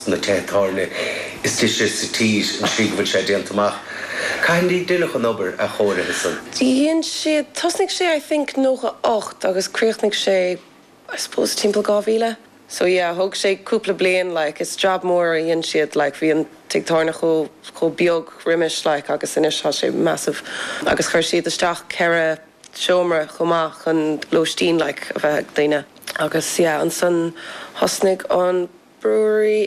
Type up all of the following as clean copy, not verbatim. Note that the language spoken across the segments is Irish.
na tétarne is tiise sa tír an sríomhfuil sé déantamach. Caindí duine an obair a chóirithe san? Díonn sé, tosnig sé, I think, nóga 8 agus críochnig sé, I suppose, timpeall 2000. So yeah, thug sé cúpla bliain, like, it's job mór a dhéann siad, like, bhí an tigtarna cho beag rimis, like, agus inis há sé massive. Agus chuir siad isteach ceithre seomra chomach an lóistín, like, a bheith daine. Agus, yeah, an son hosnig an brewery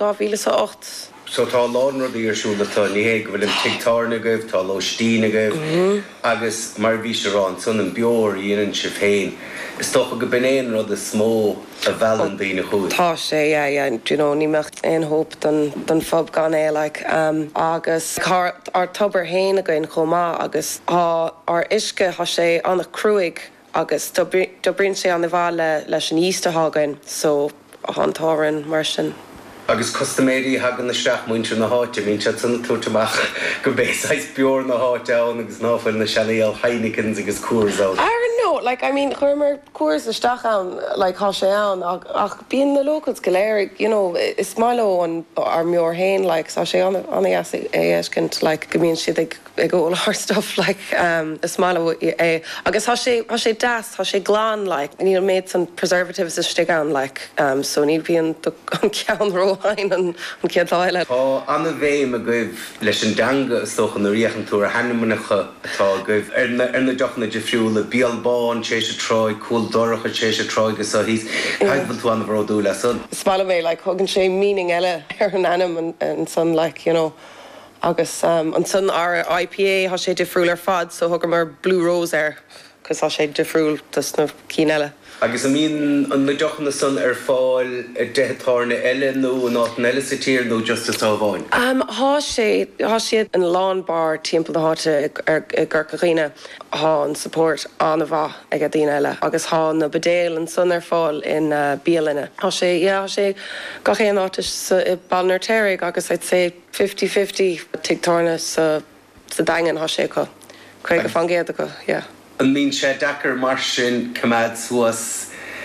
2008. So tá lán rudí arsúla tá níhé go bhfuil an tigtarna goibh, tá lóistína goibh, agus mar bhí sé rán son an beor dhéanann sé féin. Is tócha go benéan rud is smó a bheallan daoine chuúd. Tá sé, yeah, you know, ní mecht ein hope don fob gan é, like, agus ar tubar héin a goin chomá, agus ar isce há sé anna cruig, agus do brin sé an bhá leis an ísta hágain, so a hantáran mar sin. Agus customéirí hagan na seach muintre na háte, mín se tunna túirteach go béáis beor na háte ann agus náfuil na Chanel Heinekens agus cuairsáil. I don't know, like, I mean, chuirmar cuairs isteach ann, like, há sé ann, ach bíon na locals go léir, you know, is málo an ar meor hain, like, sa sé anna éiscint, like, go mbíonn siad ag ólar stuff, like, is málo agus há sé das, há sé glán, like, níl méid san preservatives is stig ann, like, so ní bhíon an ceann ró hain an ceadláile. Tá anna bhéim a goibh leis an danga stochan na riachantúr a hanimanacha atá goibh ar na deachna de friúla bíalbáin sé sé troi, cúil doracha sé sé troi agus a hís caiithbal tú anna bhródú le son. Smála bhéh, like, thugann sé meaning eile ar an anam and son, like, you know, agus an son ar IPA há sé difriúil ar fad, so thugann mar Blue Rose cos há sé difriúil tas na cín eile. Agus a mín an na deachna son ar fáil a detarna eile nó ná an eile sa tír nó just a tábháin? Há siad an lán bar timpeall na háte ar Gurcaghine há an support an a bha ag a dtíine eile, agus há na bedéil an son ar fáil in Bíalinne. Há sé gachéan átas sa Balnar Téirigh agus I'd say 50-50 tigtarna sa dangan há sé go. Craig a fangéad go, yeah. An mín sé dachar mar sin cumad suas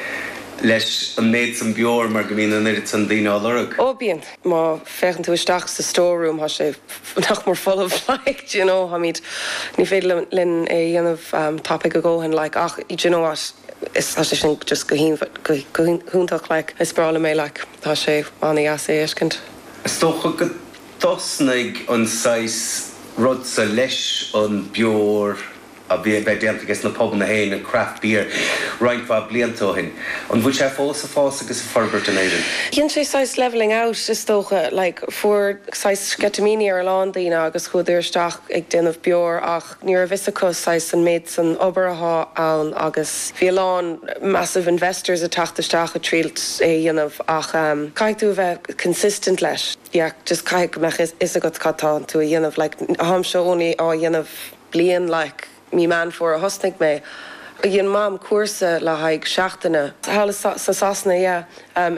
leis an méid san beor mar go mín an irid san daoine álorug. Ó bíon, má fechan tú isteach sa storeroom há sé nach mar full of, like, you know, I mean, ní féidir linn é dhéanamh topic a ggóhan, like, ach, you know what, is há sé sin just go húntaach, like, is brála mé, like, há sé anna as é éiscint. Is tócha go dosnaig an sais rud sa leis an beor a bhí déanta agus na poban na héin an craft beer roiintá bliantóhin. An bhfuil sé fós agus a forbert an éidir? Dhéann sé sais leveling out is tócha, like, fuair sais scetamíní ar lán daoine agus chud isteach ag déanamh beor ach níor a visacus sais an méid san obairtha ann agus bhí lán massive investors a tachtasteach a tríalt é dhéanamh ach caiig tú bheith consistent leis. Yeah, just caiig mech is a go catán tú a dhéanamh, like, ham seo óní á dhéanamh blian, like, mi man for a hosnig me. Yin mam cuasa le haig seachtainna. Hála sa sasna, yeah, ag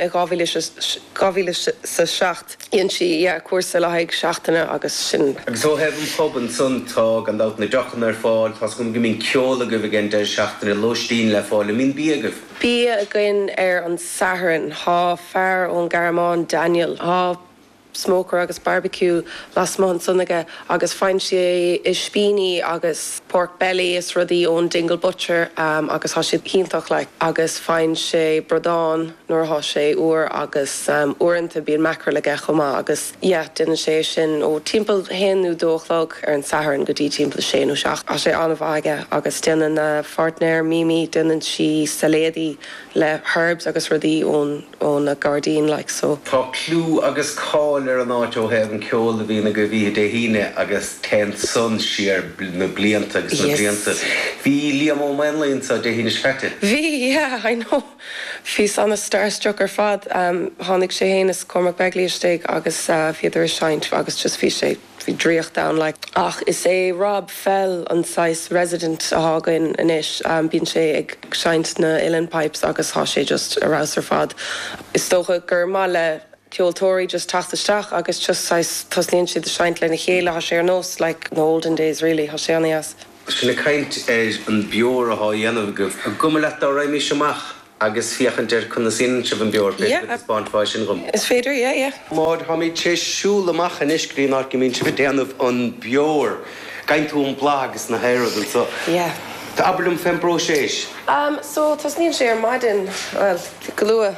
gábhíle sa seacht. Yin si, yeah, cuasa le haig seachtainna agus sin. Agus ó hefn poban sun tág an dát na deachan ar fáil, tás gom go mín ceola go bhigin de seachtainna lóistín le fáil, a mín bíagah? Bí a gin ar an saharan, há fear ón Garamán Daniel, há smoker agus barbecue last month sunnige agus fein sé is spíní agus pork belly is rudí ón Dingle Butcher agus há sé cíntoch le agus fein sé brodán nuair há sé uair agus uanta bíon macra le chomá agus duine sé sin ó timpeall henú dóchlog ar an saharan go dtí timpeall séú seach a sé anmh aige agus duine na fartnéir Mimi duine si saléadí le herbs agus rudí ón na Gardaín, like, so. Tá clú agus cáil ar an áit ó hefn ceola bhína go bhí de híine agus ten sun siar na blianta agus na blianta. Bhí Liam O'Manlon sa de híine sfete? Bhí, yeah, I know. Fís anna starstruck ar fad tháinig sé héanas Cormac Begley isteig agus fiadar a seint agus just fí sé hí dríocht down, like, ach is é Rob Fell an sais resident a hágain inis bín sé ag seint na Uilleann Pipes agus há sé just a rás ar fad. Is tócha gur má le ceoltóirí just tachtasteach agus just tasníonn siad a seint le na chéile há sé ar nós, like, in the olden days, really, há sé anna as. Sinna caint an beor a há dhéanamh goibh a guma leat á raimí semach? agus fiochan der chun sin se an beor báin sin rum. Is féidir, yeah. Mád ha mí sé siúlaach an iscrí ná go mín se déanamh an beor gaintún blagus na héad an so. Yeah. Tá abalum fem bro séis. So tas níl sé ar maidin, well, glua,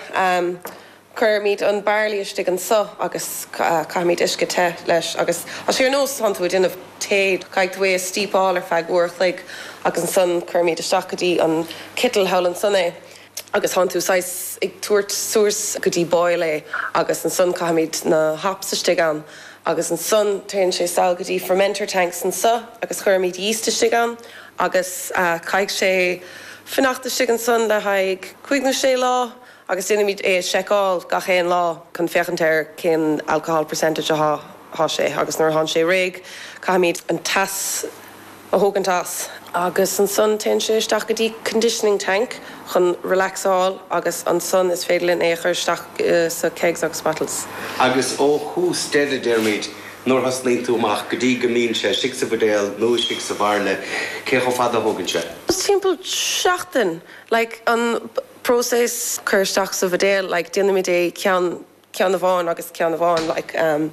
chur míad an barlí istig an so agus caimíad isce te leis agus a sé ar nós hanú dinmh téad caiid dwe stípáil ar feag uirlaigh agus an son chur míad isteachchatí an kittal helan sunna agus hanú sais ag tuairt suas go dtí boile agus an son caimíad na hapsistig an agus an son taonn sé saoil go dtí fermenter tanks an so agus chur míad ístistig an agus caiig sé fannachtastig an son le haig cuiigna sé lá agus dinamid seáil gachéon lá chun fechantéir cin alcohol percentage há sé agus nuair han sé réig caimíad an tas a hógan tas agus an son taonn sé isteach go dtí conditioning tank chun relaxáil agus an son is féidirlinn éair isteach sa kegs agus bottles. Agus ó chús dead dermid nóir has líon túach go dtí go mín sé si sa bhdéal nó si sa bharle cé go fada hógann se. Timppel seachtain like an process chuirteach sa bhdéal like dinamid é cean na bháin agus cean na bháin like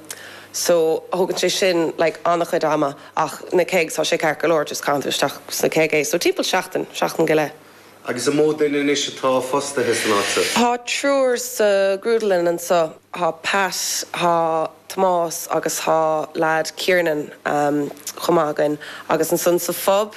so hógann sé sin like annach chuid ama ach na kegs há sé ceir go leir just cantarteach sa keg so timppel seachtain go le. Agus a mód in is atá fosta his náta. Tá trúr sa grúdalin an sa há Pat, há Tomás agus há lad Kiernan chomágan agus an son sa fob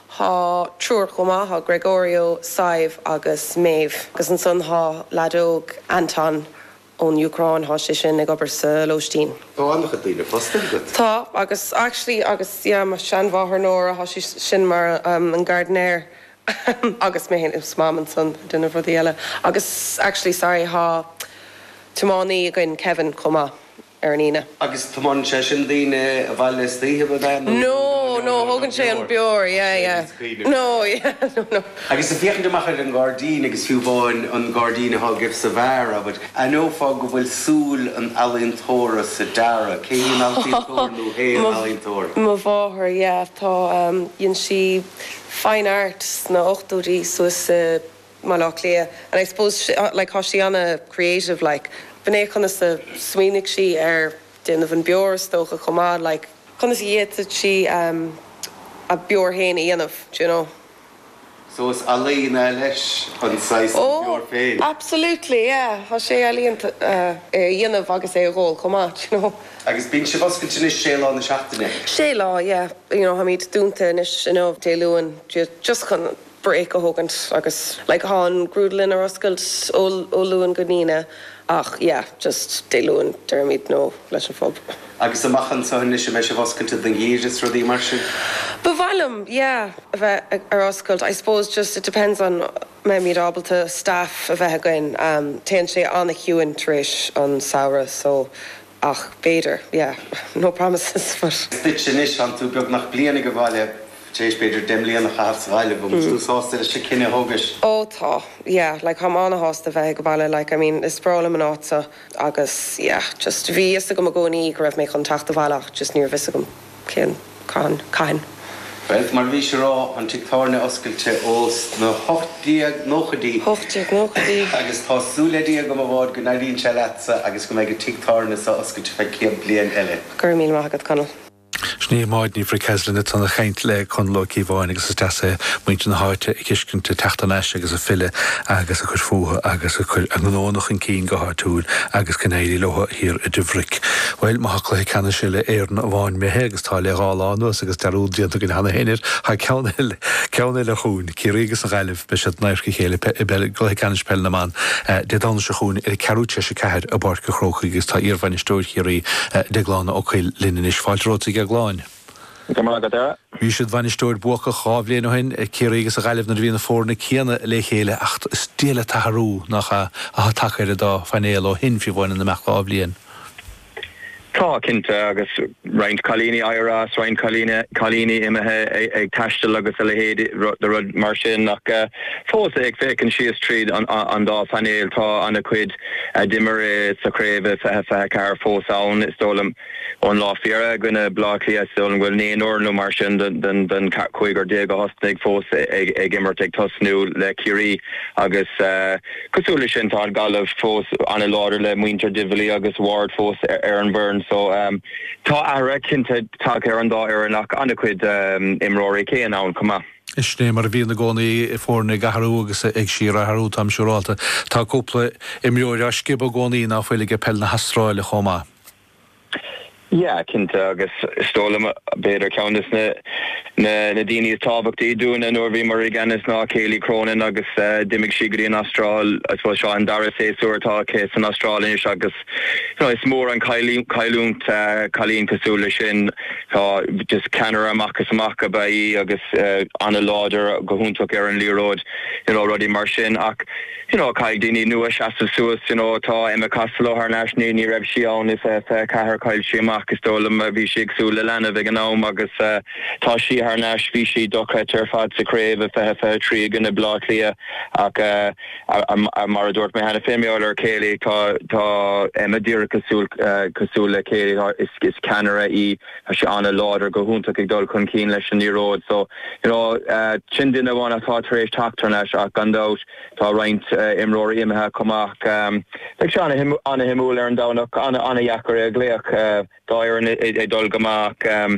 há trúr chomá há Gregorio, Saiv agus Maeve agus an son há ladóg Anton ón Ucrán há sé sin ag obair sa Lóistín. Tá annach a dtíine fosta go? Tá agus actually agus mar sean bháthar nóra há sé sin mar an gardenéir agus mé hen is mam an son duna bhd eile agus actually sorry há tumánaí a gin Kevin comá ar an ine. Agus tumáin sé sin daoine a bhile slíthe bh No, hógann sé an beor, yeah. No. Agus a bhíochan amach an Gardín agus fiú bháin an Gardín a gibh sa bhara, but a nó fá go bhfuil súil an alíntóra sa dara, céim alíntóra nó héan alíntóra. Má bháthar, yeah, tá dhéann si fine art na 8úí suas malach lia. And I suppose like há sí anna creative like bné chuna sa swinnig si ar déanamh an beor stocha chomá like chuna sí dhéad si a beor héin aanamh, you know. So is alína leis an sais beor féin? Absolutely, yeah. Há sé alíonanta aanamh agus é a ghól chomá, you know. Agus bín se boscailte is sé lá na seachtaine? Sé lá, yeah. You know, ha míad dúnta is, you know, déilúin just chun break a hógant agus like há an grúdalin ar oscailt ó luúin go nína ach, yeah, just déilúin dermid nó leis an fob. Agus amachchan sa hunne se me se boscailte den gíris rodí mar sin? Bhhailm, yeah, a bheith ar oscailt. I suppose just it depends on me míad ábalta staff a bheith again. Taonn sé anna hiúin tríis an saora, so ach, béidir, yeah, no promises. Bit sin is an tú beag nach bliana go bhile tééis beidir demlíon nach chaart bhile, bh túsásta se cinenne hógas. Ó tá, yeah, like ham anna hásta bheith go bhile, like I mean, is sprála an áta agus, yeah, just bhí is go a gcónaí go raibh mé chuntacht a bhaileach, just níor vis gom cin cain. Well, mar bhí sé rá an tictáirna oscailte os na 8 nóchadí. 8 nóchadí. Agus tá súladí go bhád go naíonn se leatsa agus go méid go tictáirna sa oscailte fe céim blian eile. Gur míl maigad canal. Sní máidní fri ceislinna tanna cheint le chun loí bháin agus tesa muinte na háite i ciscinnta teachtanéis agus a fille agus a chur fuha agus a chur an nónach an cín go háúil agus cinnéirí lotha hir a dubhric. Weil má chla cena se le éarna bháin méthe agus tá le gálános agus deúdíanta gin hena héir ha ceanna le chuún círígus a gaiileh be se neirci chéile go cenis pell na man de dána se chuún ar ceúte se ceir a bar go chrócha agus tá íorhain stóir chéirí de glána ó chuil linn is fáilrótaí a gláin. Bhí siad bhaine stóir bucha chábléon ó hin círégus a gaiileh na bhíonna fórna chéanna le chéile ach stíle tatharú nach a takeir dá fanéal ó hin fi bhain na meach chábléon. Tá cinnte agus roinnt Colíní Iras, roinnt Colíní imethe ag taistil agus a le héad de rud mar sin nach fós ag fécinn sios tríd an dá fanéil tá anna cuid dimmer sa créibh fethe car fós ann is dólam ón lá fiara gine blachlí is dólam bhfuil néon ornú mar sin den chuig ar déag a hosnig fós ag immert ag tosnú le curí agus cosúla sin tá galah fós anna láidir le muinter divilí agus ward fós ar an bhurn. So tá ara cinnte tá ar an dá ar nach anna cuid imróí céan ann cumá. Isné mar bhí na gcónaí fórna gaharú agus ag siar a harú tam siúráta. Tá cúpla imreoir a scib a gcónaí ná bhfuil ag pell na hasráile chomá. Ja, cinnte agus stólam beidir ceantas na daoine tábhachtaí dúna nóir bhí mar ganas ná Céilí Cronin agus dimig sigarí in Austráil as bhfuil seo an dara séúirtá cés an Austrrális agus is mór an cailúnt cailín cosúla sin tá just ceanar amachchas amach a baí agus anna láidir go húntaach ar an líróid rudí mar sin ach caiig daoine nua seasta suas tá Emma Costello ar náisní ní raibh sí ann is cethir cail sí amach gus dólam bhí si agsúla lena bhí an nám agus tá sí ar náis bhí si docret ar fad sa créibh a fethe trí gona blátlia ach mar a dúirt mé hena féimiáil ar Céilí tá Emma díra cosúla Céilí is ceanara í a sé anna láidir go húntaach ag dul chun cín leis an íróid so sin duine bháin atá tar éis teachtar leis ach gandát tá roinnt imróí imethe cumach ag se anna himúil ar an dánach anna dhechar a gléach dáir é dul goach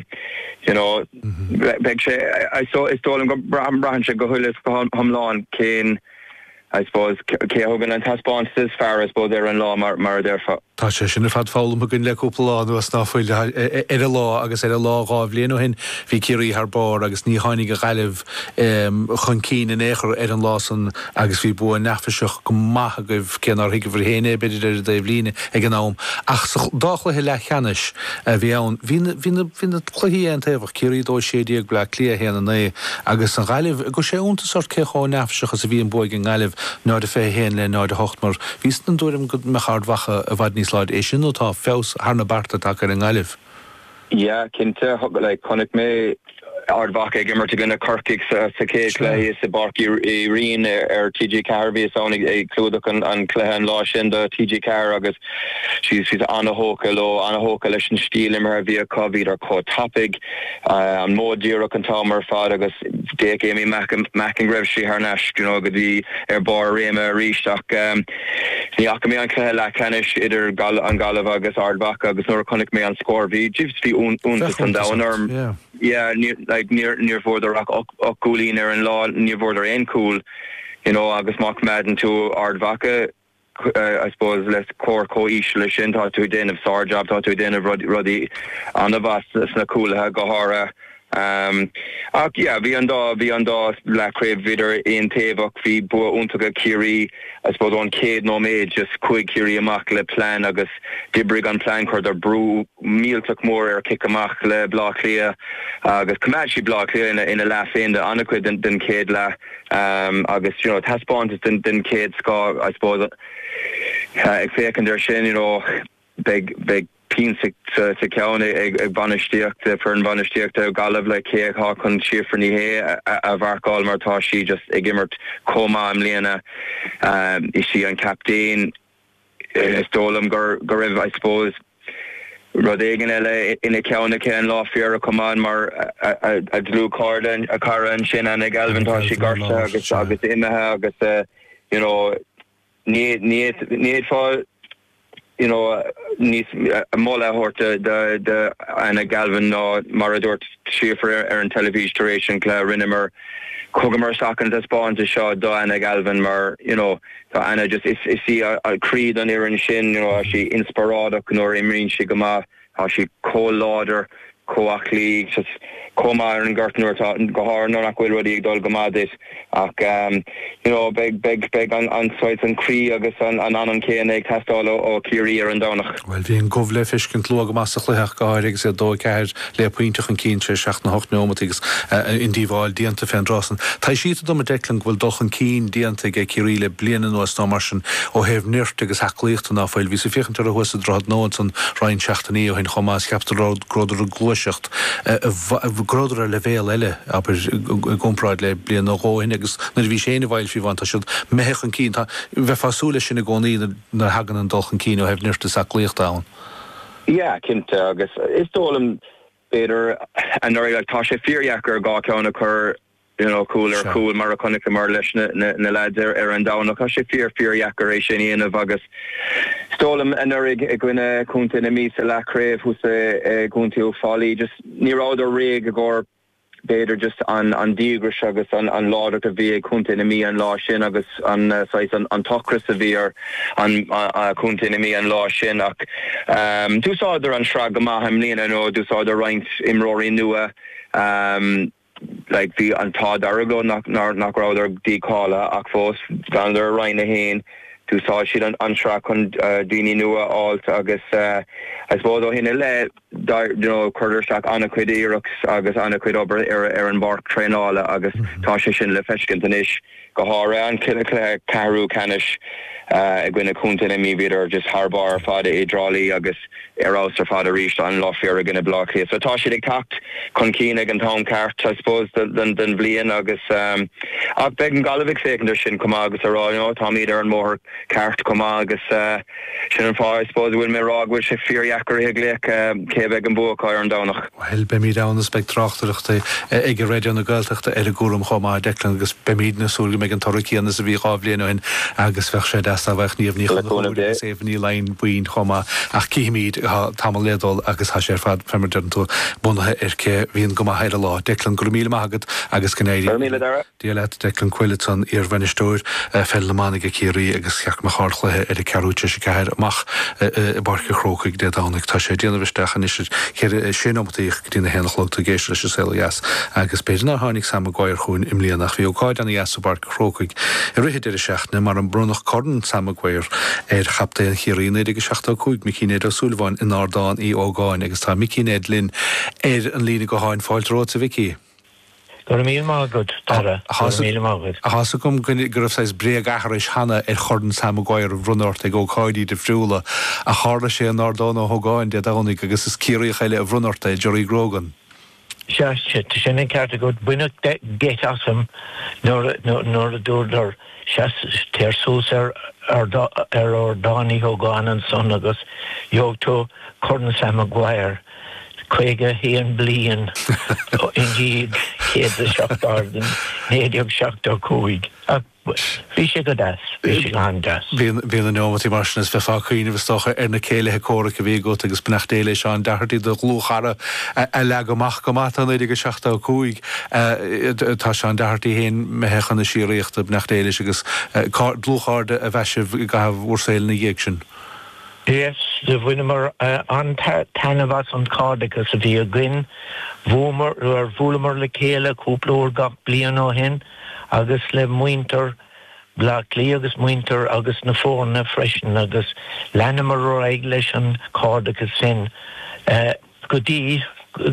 beag sé is dólam go brahan se go thulas go thomláin cén I suppose céhogan an taspánstas fear I suppose ar an lá mar derfa. Tá sé sin fad fálam a gin le cúpla láú snáfuil ar a lá agus ar a lá gábhlíon hin hí cirí ar bar agus ní hánig a gaileh chun cí in éair ar an lásan agus bhí bu nefaseach go maitha goibh ceanar hiic bhar héine beidir ar a bhlíine ag an nám ach dáchlathe le cheannis bhí ann hína chluhíí an taobh cirí dó sédíag ble clia héana na agus an gaileh go sé únta sort ceá nefaseach as a bhí an buig an gaileh náid a fé héin le náid a hocht mar vís an dúirim go me chardhacha a bhaid níos láid é sin tá fés harna barta take ar an gaileh. Ja, cinnte le connic mé ardbach ag immert gona corcaigh sa céad le sa barc I rion ar TG Carr bhí sánig ag clúdach an cléthe lá sin de TG Carr agus she's anna hóca leis an stíl imar bhí COVID ar có tapig an mód díreach an támar fad agus déag éimi meach an greibh sí ar neis go dtí ar bar réime ríisteach ní acha mé an cléthe le cenis idir an galamh agus ardbach agus nuair connic mé an scór bhí bhí úntas an dahanarm near further och coolín ar an lá near further ein cool agus mock madden to ardvaca I suppose less core co-ish sin tá tú den of sarjab tá tú den of ruddy an bas na cool ha gohara bhí an dá le craibh vidir éon taobhach bhí bu úntacha curí I suppose an céad nó méid just chuig curí amach le plán agus dibrig an plán chuir ar brú mílteach mór ar kick amach le blachlia agus cumad sí blachlia ina le féin de anna chuid den céad le agus taspáint den céad scá I suppose ag fécinn ar sin big pínsig sa ceanna ag banistíocht fer an banistíocht a galamh le céag há chun siafrní hé a bharcáil martá sí just ag immert comá am léana is sí an captain is dólam gur raibh I suppose rud éigen eile ina ceanna céan lá fiar a cumán mar a dlú cardan a caran sin an ag alvantá sí garsa agus imethe agus níiad fáil nís mola horta de Anna Galvin ná maradort siafar ar an television clá rinnemer cogamar sacan a spáin a seo do Anna Galvin mar tá Anna just is sí a creed an ar an sin a si inspirádach nóir imrín si go má a si cóláidir coachly just comar and gartner gohar nor nach will rudi dol gamadis ac big on sites and cree agus an kene test all o curie and donach. Well vi en govle fiskent log massachleach gaig sé dó ceir le pointach an cínse 16 nómatigus in díháil dianta féin drasan. Tá siad do deling bhfuil doch an cín dianta ge ciríle blianan os ná marsin ó heh nirt agus haclíocht na fáil ví sé fichantar a huasa drad nóan san rein 16í ó hin chomás ceaptarrád grodar a glúisecht grodar a levéal eile aber gompráid le blian ó gáin agus na bhí séna bhil fi van siúd mehech an cín bheith fasúla sin na gcóí na hagan an doch an cín ó heh nirt a saclíocht da. Yeah, kint agus is dólam beidir an like tá sé fearheachar gá ceann occur cool mar connic mar leis na lads an down tá sé fearheachar éis sin íanamh agus stólam an ag gine cúnta na mí a lecréibh hús gúntaí fálaí just níráidir réig a ggur beidir just an dígris agus an láidir a bhí cúnta na mí an lá sin agus an tocras a bhí ar an cúnta na mí an lá sin ach dúsáidir an srag go maitham líana nó dúsáidir roinnt imróí nua like the an Todd Arago nach rather decala ach fós gan der rein a hain to saw she an track on dini nua alt agus I suppose hin le quarter shack an quid Irux agus an quid over Aaron Bark train all agus tashin le feshkin tanish gohara an killa caru canish gwna kuntin mi vider just harbar fada idrali agus eros or fada reached an lofir gonna block here so tashi tact con keenig and town cart I suppose than blian agus ag begin galvik secondar shin come agus ar Tommy there and more cart come agus shin I suppose will me rag will she fear yakar higliek kebeg and book iron downach well be me down the spectrachterchte ag radio na galtechte gorum choma deklan agus be me na sul me an torki na se vi avlien in agus ver da bheith níomh sé ní lein buin chuma ach cíimiid tamil ledol agus has sé fad femerdentú bunathe irce híon go heidir lá Declan go míle agad agus gnéidir Dílet Declan Quilliton ar bhainisteúir fel le mánig cíirí agus ceach me cháirchluthe ar ceúte sé ceir amach barcha chrócaigh de dánig tá sé déanamhistechan is sinnomtaíoch dtína hénachlogta géisir leis selas agus beidir ná tháinig sam gáir chuún im líanach bhí óáid anna as barcha chrócaigh i rihidir seachna mar an brunach cordan samagweir chapta an chiarína agus 16 mi cínéad a súlháin in Ardáin í ógáin agus tá mi cínéad linn an lína go háin fáilrá a vicí. Gur mí mágad tara mí mágad. A has gom gurh sais bré gaharis hanna chordan samagweir runort ag óáidí de friúla a hála sé an Ardáin ó hógáin de dánig agus is cíirí chaile a runort a Jerry Grogan. Sinna ceart a go buine get asam nor a dúr tersús ar Dánaí Hógáin an son agus joogtó Cordan Sam Maguire chuige híon blian indeed céad a seachtardan néideag seachtar cúig. Bhí sé go das, bhí sé an das. Bhíon an nómatí marsin is feáchaíine bhstocha ar na céilethe córa go bhí go agus benachtéile se an deirtí do glúchara a le goach go mata an éidir seachtar cúig tá se an deirtí héin mehechan na sííochtta benachtéile agus glúcharde a bheisih go bhúrsail na dhéag sin. Yes, de bhuiinemar an tanhas an cádagus a bhí a gin bhúmar ar bhúlamar le céile cúplóir gach blian ó hin agus le muinter bla lí agus muinter agus na fórna freisin agus lenimar ó ag leis an cádagus sin godí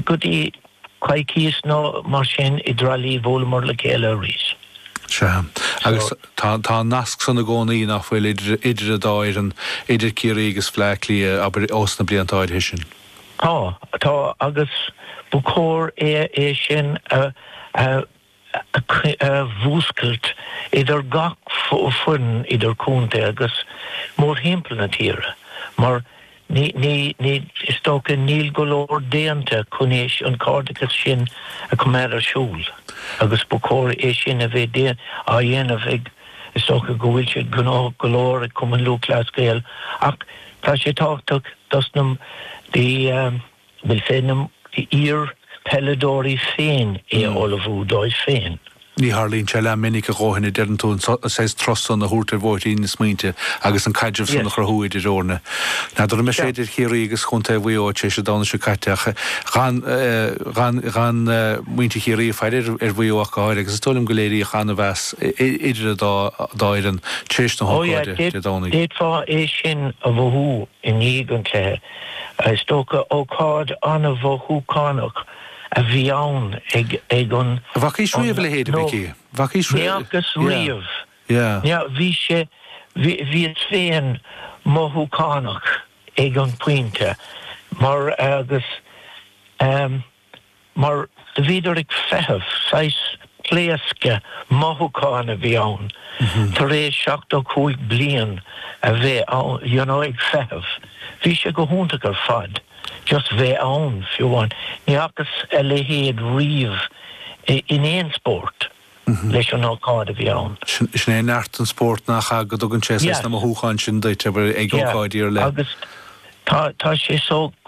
caicíos nó mar sin idralí bhúlamar le céile a rís. Agus tá nasc san na gcónaí nach bhfuil idir a dáir an idir cíirí agus fleiclí aber os na bliantáid hisin. Tá agus bucór é sin bhúscailt idir gach funn idir cúnta agus mór himpeall na tíre mar ní istócha níl go leor déanta chunéis an cádagus sin a cumar a siúl agus bucóir é sin a bheith déan a dhéanamh ag istócha go bhfuil siad go leor ag cuman lúclascéal ach tá sé táchtach dosnam bhfuil fénam ír peladóirí féin é olahú dóid féin Ní Harlín se le minic a róhinna dean tún sé trosán na hútar bhórt í smaointe agus an caidirh san nach chuúid i róna. Na do me séidir chéirí agus chunta bhío sé se dána se caiiteach gan muinte chéirí feidir bhíoach áir agus tólim go léirí chana bheits idir dáir an tréis na háide dána. Déadfá é sin a bhthú in ígan cléir. Stocha ócád an a bhthú cánach a bhí ann ag an... Bhací sríomh le héidir bhí Bhací sríomh? Neachgus riamh. Bhí sé... Bhí it féin mothú cánach ag an puinte. Mar agus... Mar bhíidir ag feitheamh, sais pléasca mothú cána bhí ann. Tar éis 75 bliain a bheith ann, ag feitheamh. Bhí sé go húnta gur fad. Just bheith ann, fiúháin. Neachgus a le héad riamh in éon sport. Leis an ácáid a bhí ann. Sné neart an sport nach agad agan sé na húcháin sin deite ag ácáid ar le. Agus tá sé so